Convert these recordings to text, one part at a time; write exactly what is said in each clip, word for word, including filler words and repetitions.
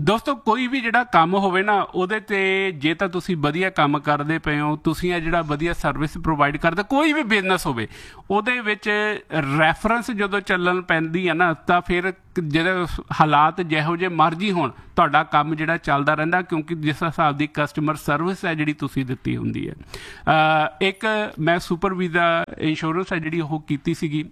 ਦੋਸਤੋ ਕੋਈ ਵੀ ਜਿਹੜਾ ਕੰਮ ਹੋਵੇ ਨਾ ਉਹਦੇ ਤੇ ਜੇ ਤਾਂ ਤੁਸੀਂ ਵਧੀਆ ਕੰਮ ਕਰਦੇ ਪਏ ਹੋ, ਤੁਸੀਂ ਇਹ ਜਿਹੜਾ ਵਧੀਆ ਸਰਵਿਸ ਪ੍ਰੋਵਾਈਡ ਕਰਦੇ, ਕੋਈ ਵੀ ਬਿਜ਼ਨਸ ਹੋਵੇ ਉਹਦੇ ਵਿੱਚ ਰੈਫਰੈਂਸ ਜਦੋਂ ਚੱਲਣ ਪੈਂਦੀ ਹੈ ਨਾ ਤਾਂ ਫਿਰ ਜਿਹੜੇ ਹਾਲਾਤ ਜਿਹੋ ਜਿਹੇ ਮਰਜ਼ੀ ਹੋਣ ਤੁਹਾਡਾ ਕੰਮ ਜਿਹੜਾ ਚੱਲਦਾ ਰਹਿੰਦਾ, ਕਿਉਂਕਿ ਜਿਸ ਹਿਸਾਬ ਦੀ ਕਸਟਮਰ ਸਰਵਿਸ ਹੈ ਜਿਹੜੀ ਤੁਸੀਂ ਦਿੱਤੀ ਹੁੰਦੀ ਹੈ। ਇੱਕ ਮੈਂ ਸੁਪਰ ਵੀਜ਼ਾ ਇੰਸ਼ੋਰੈਂਸ ਹੈ ਜਿਹੜੀ ਉਹ ਕੀਤੀ ਸੀਗੀ,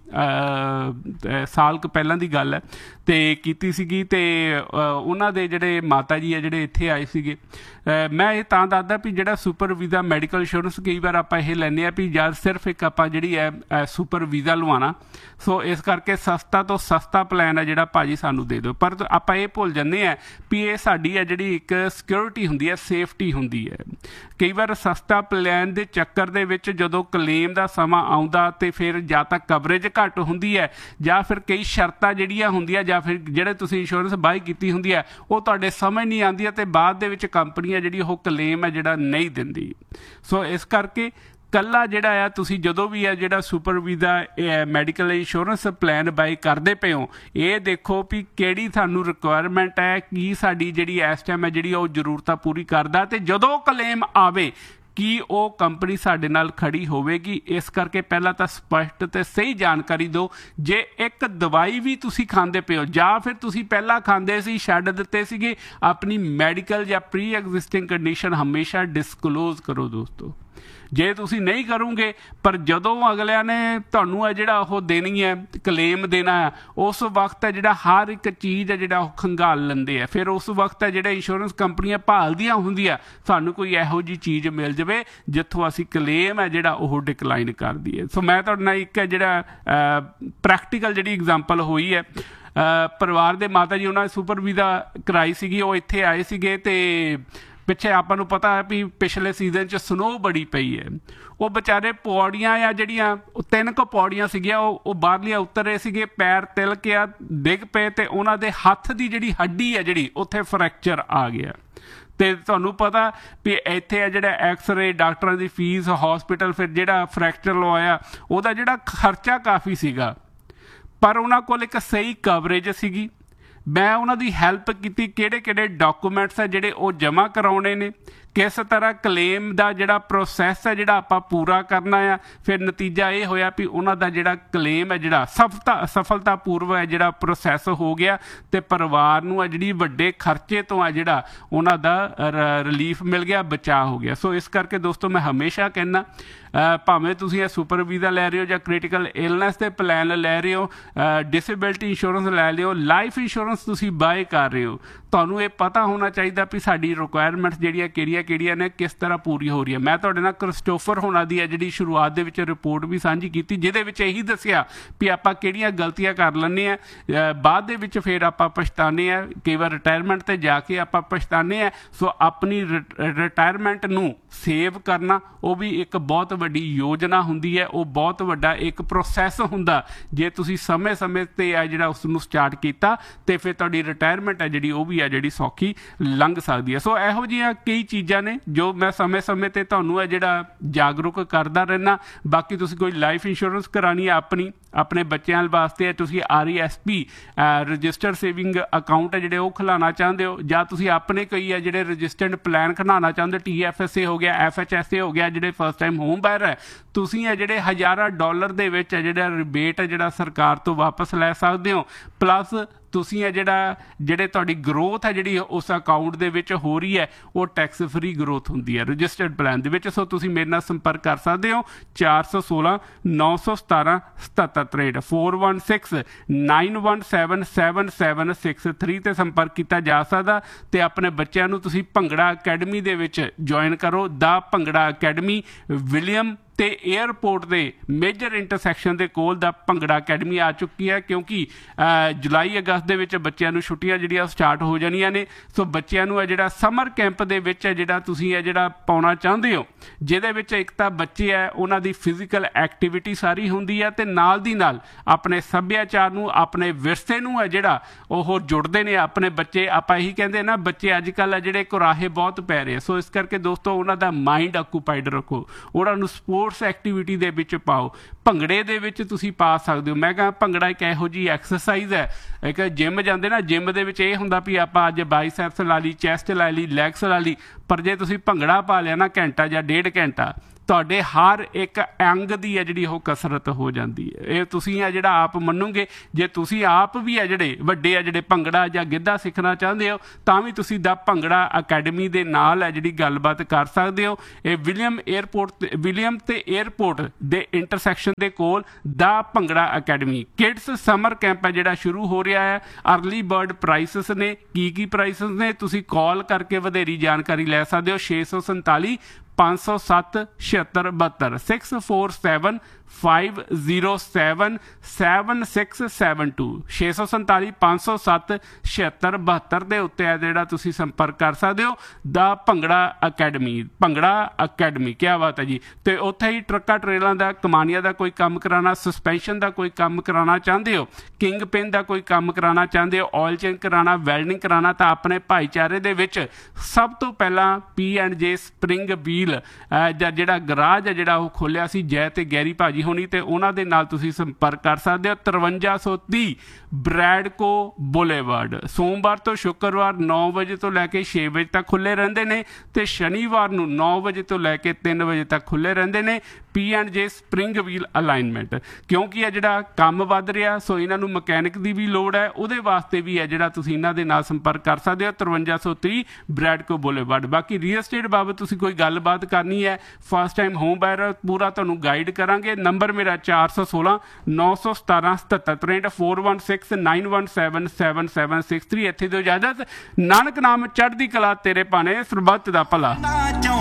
ਸਾਲ ਕੁ ਪਹਿਲਾਂ ਦੀ ਗੱਲ ਹੈ, ਅਤੇ ਕੀਤੀ ਸੀਗੀ ਅਤੇ ਉਹਨਾਂ ਦੇ ਜਿਹੜੇ ਮਾਤਾ ਜੀ ਆ ਜਿਹੜੇ ਇੱਥੇ ਆਏ ਸੀਗੇ। ਮੈਂ ਇਹ ਤਾਂ ਦੱਸਦਾ ਵੀ ਜਿਹੜਾ ਸੁਪਰ ਵੀਜ਼ਾ ਮੈਡੀਕਲ ਇੰਸ਼ੋਰੈਂਸ ਕਈ ਵਾਰ ਆਪਾਂ ਇਹ ਲੈਂਦੇ ਹਾਂ ਵੀ ਜਦ ਸਿਰਫ ਇੱਕ ਆਪਾਂ ਜਿਹੜੀ ਹੈ ਸੁਪਰ ਵੀਜ਼ਾ ਲਵਾਉਣਾ, ਸੋ ਇਸ ਕਰਕੇ ਸਸਤਾ ਤੋਂ ਸਸਤਾ ਪਲਾਨ ਹੈ ਜਿਹੜਾ ਭਾਜੀ ਸਾਨੂੰ ਦੇ ਦਿਓ, ਪਰ ਆਪਾਂ ਇਹ ਭੁੱਲ ਜਾਂਦੇ ਹਾਂ ਵੀ ਇਹ ਸਾਡੀ ਹੈ ਜਿਹੜੀ ਇੱਕ ਸਿਕਿਉਰਿਟੀ ਹੁੰਦੀ ਹੈ, ਸੇਫਟੀ ਹੁੰਦੀ ਹੈ। ਕਈ ਵਾਰ ਸਸਤਾ ਪਲਾਨ ਦੇ ਚੱਕਰ ਦੇ ਵਿੱਚ ਜਦੋਂ ਕਲੇਮ ਦਾ ਸਮਾਂ ਆਉਂਦਾ ਅਤੇ ਫਿਰ ਜਾਂ ਤਾਂ ਕਵਰੇਜ ਘੱਟ ਹੁੰਦੀ ਹੈ ਜਾਂ ਫਿਰ ਕਈ ਸ਼ਰਤਾਂ ਜਿਹੜੀਆਂ ਹੁੰਦੀਆਂ ਜਾਂ ਫਿਰ ਜਿਹੜੇ ਤੁਸੀਂ ਇੰਸ਼ੋਰੈਂਸ ਬਾਈ ਕੀਤੀ ਹੁੰਦੀ ਹੈ ਉਹ ਤੁਹਾਡੇ ਸਮਝ ਨਹੀਂ ਆਉਂਦੀ ਅਤੇ ਬਾਅਦ ਦੇ ਵਿੱਚ ਕੰਪਨੀ ਹੈ ਜਿਹੜੀ ਉਹ ਕਲੇਮ ਹੈ ਜਿਹੜਾ ਨਹੀਂ ਦਿੰਦੀ। ਸੋ ਇਸ ਕਰਕੇ ਕੱਲਾ ਜਿਹੜਾ ਆ ਤੁਸੀਂ ਜਦੋਂ ਵੀ ਆ ਜਿਹੜਾ super visa medical insurance plan ਬਾਈ ਕਰਦੇ ਪਏ ਹੋ, ਇਹ ਦੇਖੋ ਵੀ ਕਿਹੜੀ ਤੁਹਾਨੂੰ ਰਿਕੁਆਇਰਮੈਂਟ ਹੈ, ਕੀ ਸਾਡੀ ਜਿਹੜੀ ਇਸ ਟਾਈਮ ਹੈ ਜਿਹੜੀ ਉਹ ਜ਼ਰੂਰਤਾਂ ਪੂਰੀ ਕਰਦਾ, ਅਤੇ ਜਦੋਂ ਕਲੇਮ ਆਵੇ ਕੀ ਉਹ ਕੰਪਨੀ ਸਾਡੇ ਨਾਲ ਖੜੀ ਹੋਵੇਗੀ। ਇਸ ਕਰਕੇ ਪਹਿਲਾਂ ਤਾਂ ਸਪਸ਼ਟ ਅਤੇ ਸਹੀ ਜਾਣਕਾਰੀ ਦਿਓ। ਜੇ ਇੱਕ ਦਵਾਈ ਵੀ ਤੁਸੀਂ ਖਾਂਦੇ ਪਏ ਹੋ ਜਾਂ ਫਿਰ ਤੁਸੀਂ ਪਹਿਲਾਂ ਖਾਂਦੇ ਸੀ ਛੱਡ ਦਿੱਤੇ ਸੀਗੇ, ਆਪਣੀ ਮੈਡੀਕਲ ਜਾਂ ਪ੍ਰੀ ਐਗਜ਼ਿਸਟਿੰਗ ਕੰਡੀਸ਼ਨ ਹਮੇਸ਼ਾ ਡਿਸਕਲੋਜ਼ ਕਰੋ ਦੋਸਤੋ। ਜੇ ਤੁਸੀਂ ਨਹੀਂ ਕਰੋਗੇ ਪਰ ਜਦੋਂ ਅਗਲਿਆਂ ਨੇ ਤੁਹਾਨੂੰ ਹੈ ਜਿਹੜਾ ਉਹ ਦੇਣੀ ਹੈ, ਕਲੇਮ ਦੇਣਾ ਹੈ, ਉਸ ਵਕਤ ਹੈ ਜਿਹੜਾ ਹਰ ਇੱਕ ਚੀਜ਼ ਹੈ ਜਿਹੜਾ ਉਹ ਖੰਗਾਲ ਲੈਂਦੇ ਆ। ਫਿਰ ਉਸ ਵਕਤ ਹੈ ਜਿਹੜੇ ਇੰਸ਼ੋਰੈਂਸ ਕੰਪਨੀਆਂ ਭਾਲਦੀਆਂ ਹੁੰਦੀਆਂ ਸਾਨੂੰ ਕੋਈ ਇਹੋ ਜਿਹੀ ਚੀਜ਼ ਮਿਲ ਜਾਵੇ ਜਿੱਥੋਂ ਅਸੀਂ ਕਲੇਮ ਹੈ ਜਿਹੜਾ ਉਹ ਡਿਕਲਾਈਨ ਕਰ ਦਈਏ। ਸੋ ਮੈਂ ਤੁਹਾਡੇ ਨਾਲ ਇੱਕ ਜਿਹੜਾ ਪ੍ਰੈਕਟੀਕਲ ਜਿਹੜੀ ਐਗਜ਼ਾਮਪਲ ਹੋਈ ਹੈ, ਪਰਿਵਾਰ ਦੇ ਮਾਤਾ ਜੀ ਉਹਨਾਂ ਨੇ ਸੁਪਰ ਵੀਜ਼ਾ ਕਰਾਈ ਸੀਗੀ, ਉਹ ਇੱਥੇ ਆਏ ਸੀਗੇ ਅਤੇ ਪਿੱਛੇ ਆਪਾਂ ਨੂੰ ਪਤਾ ਹੈ ਵੀ ਪਿਛਲੇ ਸੀਜ਼ਨ 'ਚ ਸਨੋ ਬੜੀ ਪਈ ਹੈ। ਉਹ ਵਿਚਾਰੇ ਪੌੜੀਆਂ ਆ ਜਿਹੜੀਆਂ ਉਹ ਤਿੰਨ ਕੁ ਪੌੜੀਆਂ ਸੀਗੀਆਂ ਉਹ ਉਹ ਬਾਹਰਲੀਆਂ ਉਤਰ ਰਹੇ ਸੀਗੇ, ਪੈਰ ਤਿਲਕ ਆ, ਡਿੱਗ ਪਏ ਅਤੇ ਉਹਨਾਂ ਦੇ ਹੱਥ ਦੀ ਜਿਹੜੀ ਹੱਡੀ ਹੈ ਜਿਹੜੀ ਉੱਥੇ ਫਰੈਕਚਰ ਆ ਗਿਆ। ਅਤੇ ਤੁਹਾਨੂੰ ਪਤਾ ਵੀ ਇੱਥੇ ਆ ਜਿਹੜਾ ਐਕਸਰੇ, ਡਾਕਟਰਾਂ ਦੀ ਫੀਸ, ਹੋਸਪਿਟਲ, ਫਿਰ ਜਿਹੜਾ ਫਰੈਕਚਰ ਲਵਾਇਆ ਉਹਦਾ ਜਿਹੜਾ ਖਰਚਾ ਕਾਫੀ ਸੀਗਾ, ਪਰ ਉਹਨਾਂ ਕੋਲ ਇੱਕ ਸਹੀ ਕਵਰੇਜ ਸੀਗੀ। ਮੈਂ ਉਹਨਾਂ ਦੀ ਹੈਲਪ ਕੀਤੀ, ਕਿਹੜੇ ਕਿਹੜੇ ਡਾਕੂਮੈਂਟਸ ਹੈ ਜਿਹੜੇ ਉਹ ਜਮ੍ਹਾਂ ਕਰਾਉਣੇ ਨੇ, ਕਿਸ ਤਰ੍ਹਾਂ ਕਲੇਮ ਦਾ ਜਿਹੜਾ ਪ੍ਰੋਸੈਸ ਹੈ ਜਿਹੜਾ ਆਪਾਂ ਪੂਰਾ ਕਰਨਾ ਆ। ਫਿਰ ਨਤੀਜਾ ਇਹ ਹੋਇਆ ਵੀ ਉਹਨਾਂ ਦਾ ਜਿਹੜਾ ਕਲੇਮ ਹੈ ਜਿਹੜਾ ਸਫਲਤਾ ਸਫਲਤਾਪੂਰਵਕ ਹੈ ਜਿਹੜਾ ਪ੍ਰੋਸੈਸ ਹੋ ਗਿਆ ਅਤੇ ਪਰਿਵਾਰ ਨੂੰ ਆ ਜਿਹੜੀ ਵੱਡੇ ਖਰਚੇ ਤੋਂ ਆ ਜਿਹੜਾ ਉਹਨਾਂ ਦਾ ਰਿਲੀਫ ਮਿਲ ਗਿਆ, ਬਚਾਅ ਹੋ ਗਿਆ। ਸੋ ਇਸ ਕਰਕੇ ਦੋਸਤੋ ਮੈਂ ਹਮੇਸ਼ਾ ਕਹਿੰਦਾ ਭਾਵੇਂ ਤੁਸੀਂ ਇਹ ਸੁਪਰ ਵੀਜ਼ਾ ਲੈ ਰਹੇ ਹੋ ਜਾਂ ਕ੍ਰਿਟੀਕਲ ਇਲਨੈਸ ਦੇ ਪਲਾਨ ਲੈ ਰਹੇ ਹੋ, ਡਿਸੇਬਿਲਟੀ ਇੰਸ਼ੋਰੈਂਸ ਲੈ ਲਿਓ, ਲਾਈਫ ਇੰਸ਼ੋਰੈਂਸ ਤੁਸੀਂ ਬਾਏ ਕਰ ਰਹੇ ਹੋ, ਤੁਹਾਨੂੰ ਇਹ ਪਤਾ ਹੋਣਾ ਚਾਹੀਦਾ ਵੀ ਸਾਡੀ ਰਿਕੁਆਇਰਮੈਂਟਸ ਜਿਹੜੀਆਂ ਕਿਹੜੀਆਂ ਕਿਹੜੀਆਂ ਨੇ, ਕਿਸ ਤਰ੍ਹਾਂ ਪੂਰੀ ਹੋ ਰਹੀ ਹੈ। ਮੈਂ ਤੁਹਾਡੇ ਨਾਲ ਕ੍ਰਿਸਟੋਫਰ ਹੋਣਾ ਦੀ ਹੈ ਜਿਹੜੀ ਸ਼ੁਰੂਆਤ ਦੇ ਵਿੱਚ ਰਿਪੋਰਟ ਵੀ ਸਾਂਝੀ ਕੀਤੀ, ਜਿਹਦੇ ਵਿੱਚ ਇਹੀ ਦੱਸਿਆ ਵੀ ਆਪਾਂ ਕਿਹੜੀਆਂ ਗਲਤੀਆਂ ਕਰ ਲੈਂਦੇ ਹਾਂ, ਬਾਅਦ ਦੇ ਵਿੱਚ ਫਿਰ ਆਪਾਂ ਪਛਤਾਉਂਦੇ ਹਾਂ, ਕਈ ਵਾਰ ਰਿਟਾਇਰਮੈਂਟ 'ਤੇ ਜਾ ਕੇ ਆਪਾਂ ਪਛਤਾਉਂਦੇ ਹਾਂ। ਸੋ ਆਪਣੀ ਰਿਟਾਇਰਮੈਂਟ ਨੂੰ ਸੇਵ ਕਰਨਾ ਉਹ ਵੀ ਇੱਕ ਬਹੁਤ ਵੱਡੀ ਯੋਜਨਾ ਹੁੰਦੀ ਹੈ, ਉਹ ਬਹੁਤ ਵੱਡਾ ਇੱਕ ਪ੍ਰੋਸੈਸ ਹੁੰਦਾ। ਜੇ ਤੁਸੀਂ ਸਮੇਂ ਸਮੇਂ 'ਤੇ ਆ ਜਿਹੜਾ ਉਸ ਨੂੰ ਸਟਾਰਟ ਕੀਤਾ ਅਤੇ ਫਿਰ ਤੁਹਾਡੀ ਰਿਟਾਇਰਮੈਂਟ ਹੈ ਜਿਹੜੀ ਉਹ ਵੀ ਆ ਜਿਹੜੀ ਸੌਖੀ ਲੰਘ ਸਕਦੀ ਹੈ। ਸੋ ਇਹੋ ਜਿਹੀਆਂ ਕਈ ਚੀਜ਼ਾਂ ਨੇ ਜੋ ਮੈਂ ਸਮੇਂ ਸਮੇਂ 'ਤੇ ਤੁਹਾਨੂੰ ਹੈ ਜਿਹੜਾ ਜਾਗਰੂਕ ਕਰਦਾ ਰਹਿਣਾ। ਬਾਕੀ ਤੁਸੀਂ ਕੋਈ ਲਾਈਫ ਇੰਸ਼ੋਰੈਂਸ ਕਰਾਉਣੀ ਹੈ ਆਪਣੀ ਆਪਣੇ ਬੱਚਿਆਂ ਵਾਸਤੇ, ਤੁਸੀਂ R E S P registered saving account ਹੈ ਜਿਹੜੇ ਉਹ ਖੁਲਾਉਣਾ ਚਾਹੁੰਦੇ ਹੋ, ਜਾਂ ਤੁਸੀਂ ਆਪਣੇ ਕੋਈ ਹੈ ਜਿਹੜੇ ਰਜਿਸਟਰਡ ਪਲਾਨ ਖਿਲਾਉਣਾ ਚਾਹੁੰਦੇ ਹੋ, ਟੀ ਐਫ ਐਸ ਏ ਹੋ ਗਿਆ, ਐਫ ਐਚ ਐਸ ਏ ਹੋ ਗਿਆ, ਜਿਹੜੇ ਫਸਟ ਟਾਈਮ ਹੋਮ ਬਾਇਰ ਹੈ, ਤੁਸੀਂ ਹੈ ਜਿਹੜੇ ਹਜ਼ਾਰਾਂ ਡਾਲਰ ਦੇ ਵਿੱਚ ਹੈ ਜਿਹੜਾ ਰਿਬੇਟ ਹੈ ਜਿਹੜਾ ਸਰਕਾਰ ਤੋਂ ਵਾਪਸ ਲੈ ਸਕਦੇ ਹੋ। ਪਲੱਸ ਤੁਸੀਂ ਹੈ ਜਿਹੜਾ ਜਿਹੜੇ ਤੁਹਾਡੀ ਗਰੋਥ ਹੈ ਜਿਹੜੀ ਉਸ ਅਕਾਊਂਟ ਦੇ ਵਿੱਚ ਹੋ ਰਹੀ ਹੈ ਉਹ ਟੈਕਸ ਫਰੀ ਗਰੋਥ ਹੁੰਦੀ ਹੈ ਰਜਿਸਟਰਡ ਪਲਾਨ ਦੇ ਵਿੱਚ। ਸੋ ਤੁਸੀਂ ਮੇਰੇ ਨਾਲ ਸੰਪਰਕ ਕਰ ਸਕਦੇ ਹੋ ਚਾਰ ਸੌ ਸੋਲਾਂ ਨੌ ਸੌ ਸਤਾਰਾਂ ਸਤੱਤਰ ਤਰੇਂਹਠ four one six nine one seven seven seven six three 'ਤੇ ਸੰਪਰਕ ਕੀਤਾ ਜਾ ਸਕਦਾ। ਅਤੇ ਆਪਣੇ ਬੱਚਿਆਂ ਨੂੰ ਤੁਸੀਂ ਭੰਗੜਾ ਅਕੈਡਮੀ ਦੇ ਵਿੱਚ ਜੁਆਇਨ ਕਰੋ। ਦਾ ਭੰਗੜਾ ਅਕੈਡਮੀ ਵਿਲੀਅਮ ਅਤੇ ਏਅਰਪੋਰਟ ਦੇ ਮੇਜਰ ਇੰਟਰਸੈਕਸ਼ਨ ਦੇ ਕੋਲ ਦਾ ਭੰਗੜਾ ਅਕੈਡਮੀ ਆ ਚੁੱਕੀ ਹੈ, ਕਿਉਂਕਿ ਜੁਲਾਈ ਅਗਸਤ ਦੇ ਵਿੱਚ ਬੱਚਿਆਂ ਨੂੰ ਛੁੱਟੀਆਂ ਜਿਹੜੀਆਂ ਸਟਾਰਟ ਹੋ ਜਾਣੀਆਂ ਨੇ। ਸੋ ਬੱਚਿਆਂ ਨੂੰ ਹੈ ਜਿਹੜਾ ਸਮਰ ਕੈਂਪ ਦੇ ਵਿੱਚ ਹੈ ਜਿਹੜਾ ਤੁਸੀਂ ਹੈ ਜਿਹੜਾ ਪਾਉਣਾ ਚਾਹੁੰਦੇ ਹੋ, ਜਿਹਦੇ ਵਿੱਚ ਇੱਕ ਤਾਂ ਬੱਚੇ ਹੈ ਉਹਨਾਂ ਦੀ ਫਿਜ਼ੀਕਲ ਐਕਟੀਵਿਟੀ ਸਾਰੀ ਹੁੰਦੀ ਹੈ ਅਤੇ ਨਾਲ ਦੀ ਨਾਲ ਆਪਣੇ ਸੱਭਿਆਚਾਰ ਨੂੰ, ਆਪਣੇ ਵਿਰਸੇ ਨੂੰ ਹੈ ਜਿਹੜਾ ਉਹ ਜੁੜਦੇ ਨੇ ਆਪਣੇ ਬੱਚੇ। ਆਪਾਂ ਇਹੀ ਕਹਿੰਦੇ ਨਾ ਬੱਚੇ ਅੱਜ ਕੱਲ੍ਹ ਹੈ ਜਿਹੜੇ ਕੁਰਾਹੇ ਬਹੁਤ ਪੈ ਰਹੇ। ਸੋ ਇਸ ਕਰਕੇ ਦੋਸਤੋ ਉਹਨਾਂ ਦਾ ਮਾਇੰਡ ਆਕੂਪਾਈਡ ਰੱਖੋ, ਉਹਨਾਂ ਨੂੰ ਸਪੋਰਟ ਸਪੋਰਟਸ ਐਕਟੀਵਿਟੀ ਦੇ ਵਿੱਚ ਪਾਓ। ਭੰਗੜੇ ਦੇ ਵਿੱਚ ਤੁਸੀਂ ਪਾ ਸਕਦੇ ਹੋ। ਮੈਂ ਕਹਾਂ ਭੰਗੜਾ ਇੱਕ ਇਹੋ ਜਿਹੀ ਐਕਸਰਸਾਈਜ਼ ਹੈ, ਇੱਕ ਜਿੰਮ ਜਾਂਦੇ ਨਾ, ਜਿੰਮ ਦੇ ਵਿੱਚ ਇਹ ਹੁੰਦਾ ਵੀ ਆਪਾਂ ਅੱਜ ਬਾਈਸੈਪਸ ਲਾ ਲਈ, ਚੈਸਟ ਲਾ ਲਈ, ਲੈਗਸ ਲਾ ਲਈ, ਪਰ ਜੇ ਤੁਸੀਂ ਭੰਗੜਾ ਪਾ ਲਿਆ ਨਾ ਘੰਟਾ ਜਾਂ ਡੇਢ ਘੰਟਾ, ਤੁਹਾਡੇ ਹਰ ਇੱਕ ਅੰਗ ਦੀ ਹੈ ਜਿਹੜੀ ਉਹ ਕਸਰਤ ਹੋ ਜਾਂਦੀ ਹੈ। ਇਹ ਤੁਸੀਂ ਆ ਜਿਹੜਾ ਆਪ ਮੰਨੋਗੇ, ਜੇ ਤੁਸੀਂ ਆਪ ਵੀ ਆ ਜਿਹੜੇ ਵੱਡੇ ਆ ਜਿਹੜੇ ਭੰਗੜਾ ਜਾਂ ਗਿੱਧਾ ਸਿੱਖਣਾ ਚਾਹੁੰਦੇ ਹੋ, ਤਾਂ ਵੀ ਤੁਸੀਂ ਦਾ ਭੰਗੜਾ ਅਕੈਡਮੀ ਦੇ ਨਾਲ ਹੈ ਜਿਹੜੀ ਗੱਲਬਾਤ ਕਰ ਸਕਦੇ ਹੋ। ਇਹ ਵਿਲੀਅਮ ਏਅਰਪੋਰਟ ਵਿਲੀਅਮ ਤੇ ਏਅਰਪੋਰਟ ਦੇ ਇੰਟਰਸੈਕਸ਼ਨ ਦੇ ਕੋਲ ਦਾ bhangra academy kids summer camp ਹੈ ਜਿਹੜਾ ਸ਼ੁਰੂ ਹੋ ਰਿਹਾ ਹੈ। ਅਰਲੀ ਬਰਡ ਪ੍ਰਾਈਸਿਸ ਨੇ, ਕੀ ਕੀ ਪ੍ਰਾਈਸਿਸ ਨੇ, ਤੁਸੀਂ ਕਾਲ ਕਰਕੇ ਵਧੇਰੀ ਜਾਣਕਾਰੀ ਲੈ ਸਕਦੇ ਹੋ। ਛੇ ਸੌ ਸੰਤਾਲੀ ਪੰਜ ਸੌ ਸੱਤ ਛਿਹੱਤਰ ਬਹੱਤਰ six four seven five zero seven seven six seven to ਛੇ ਸੌ ਸੰਤਾਲੀ ਪੰਜ ਸੌ ਸੱਤ ਛਿਹੱਤਰ ਬਹੱਤਰ ਦੇ ਉੱਤੇ ਹੈ ਜਿਹੜਾ ਤੁਸੀਂ ਸੰਪਰਕ ਕਰ ਸਕਦੇ ਹੋ। ਦਾ ਭੰਗੜਾ ਅਕੈਡਮੀ, ਭੰਗੜਾ ਅਕੈਡਮੀ, ਕਿਆ ਬਾਤ ਹੈ ਜੀ। ਅਤੇ ਉੱਥੇ ਹੀ ਟਰੱਕਾਂ ਟਰੇਲਾਂ ਦਾ, ਕਮਾਨੀਆਂ ਦਾ ਕੋਈ ਕੰਮ ਕਰਾਉਣਾ, ਸਸਪੈਂਸ਼ਨ ਦਾ ਕੋਈ ਕੰਮ ਕਰਾਉਣਾ ਚਾਹੁੰਦੇ ਹੋ, ਕਿੰਗ ਪਿਨ ਦਾ ਕੋਈ ਕੰਮ ਕਰਾਉਣਾ ਚਾਹੁੰਦੇ ਹੋ, ਆਇਲ ਚੇਂਜ ਕਰਾਉਣਾ, ਵੈਲਡਿੰਗ ਕਰਾਉਣਾ, ਤਾਂ ਆਪਣੇ ਭਾਈਚਾਰੇ ਦੇ ਵਿੱਚ ਸਭ ਤੋਂ ਪਹਿਲਾਂ ਪੀ ਐਂਡ ਜੇ ਸਪਰਿੰਗ ਵੀਲ ਜਾਂ ਜਿਹੜਾ ਗਰਾਜ ਹੈ ਜਿਹੜਾ ਉਹ ਖੋਲ੍ਹਿਆ ਸੀ ਜੈ ਤੇ ਗੈਰੀ ਭਾਜੀ ਹੋਣੀ, ਤੇ ਉਹਨਾਂ ਦੇ ਨਾਲ ਤੁਸੀਂ ਸੰਪਰਕ ਕਰ ਸਕਦੇ ਹੋ। ਤਰਵੰਜਾ ਸੌ ਤੀਹ ਬਰੈਡਕੋ ਬੁਲੇਵਾਰਡ, ਸੋਮਵਾਰ ਤੋਂ ਸ਼ੁੱਕਰਵਾਰ ਨੌ ਵਜੇ ਤੋਂ ਲੈ ਕੇ ਛੇ ਵਜੇ ਤੱਕ ਖੁੱਲ੍ਹੇ ਰਹਿੰਦੇ ਨੇ, ਤੇ ਸ਼ਨੀਵਾਰ ਨੂੰ ਨੌ ਵਜੇ ਤੋਂ ਲੈ ਕੇ ਤਿੰਨ ਵਜੇ ਤੱਕ ਖੁੱਲ੍ਹੇ ਰਹਿੰਦੇ ਨੇ। ਪੀ ਐਂਡ ਜੇ ਸਪਰਿੰਗ ਵੀਲ ਅਲਾਈਨਮੈਂਟ, ਕਿਉਂਕਿ ਇਹ ਜਿਹੜਾ ਕੰਮ ਵੱਧ ਰਿਹਾ, ਸੋ ਇਹਨਾਂ ਨੂੰ ਮਕੈਨਿਕ ਦੀ ਵੀ ਲੋੜ ਹੈ, ਉਹਦੇ ਵਾਸਤੇ ਵੀ ਹੈ ਜਿਹੜਾ ਤੁਸੀਂ ਇਹਨਾਂ ਦੇ ਨਾਲ ਸੰਪਰਕ ਕਰ ਸਕਦੇ ਹੋ। ਤਰਵੰਜਾ ਸੌ ਤੀਹ ਬਰੈਡਕੋ ਬੁਲੇਵਾਰਡ। ਬਾਕੀ ਰੀਅਲ estate ਬਾਬਤ ਤੁਸੀਂ ਕੋਈ ਗੱਲਬਾਤ ਕਰਨੀ ਹੈ, ਫਸਟ ਟਾਈਮ ਹੋਮ ਬਾਇਰ, ਪੂਰਾ ਤੁਹਾਨੂੰ ਗਾਈਡ ਕਰਾਂਗੇ। ਨੰਬਰ ਮੇਰਾ ਚਾਰ ਸੌ ਸੋਲਾਂ ਨੌ ਸੌ ਸਤਾਰਾਂ ਸਤੱਤਰ ਤਰੇਂਹਠ four one six nine one seven seven seven six three. ਇੱਥੇ ਦਿਓ ਇਜਾਜ਼ਤ। ਨਾਨਕ ਨਾਮ ਚੜ੍ਹਦੀ ਕਲਾ ਤੇਰੇ ਭਾਣੇ, ਸਰਬੱਤ ਦਾ ਭਲਾ।